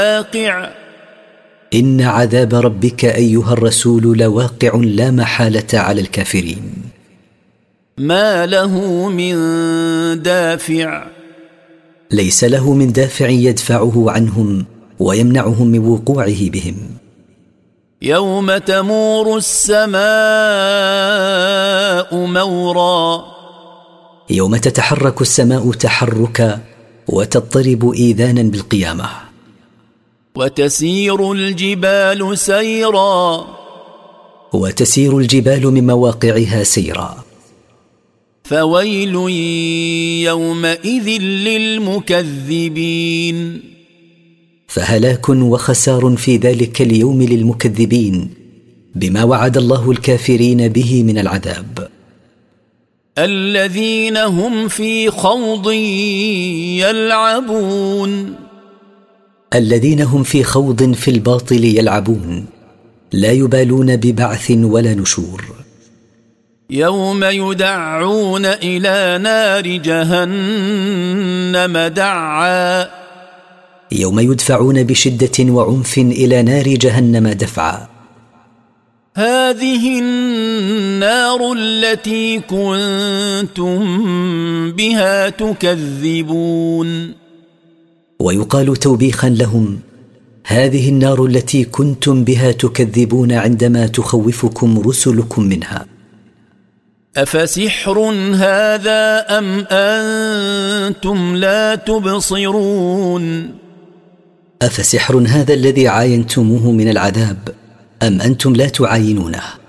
واقع. إن عذاب ربك أيها الرسول لواقع لا محالة على الكافرين. ما له من دافع. ليس له من دافع يدفعه عنهم ويمنعهم من وقوعه بهم. يوم تمور السماء مورا. يوم تتحرك السماء تحركا وتضطرب إيذانا بالقيامة. وتسير الجبال سيرا. وتسير الجبال من مواقعها سيرا. فويل يومئذ للمكذبين. فهلاك وخسار في ذلك اليوم للمكذبين بما وعد الله الكافرين به من العذاب. الذين هم في خوض يلعبون. الذين هم في خوض في الباطل يلعبون لا يبالون ببعث ولا نشور. يوم يدعون إلى نار جهنم دعا. يوم يدفعون بشدة وعنف إلى نار جهنم دفعا. هذه النار التي كنتم بها تكذبون. ويقال توبيخا لهم: هذه النار التي كنتم بها تكذبون عندما تخوفكم رسلكم منها. أفسحر هذا أم أنتم لا تبصرون. أفسحر هذا الذي عاينتموه من العذاب أم أنتم لا تعاينونه؟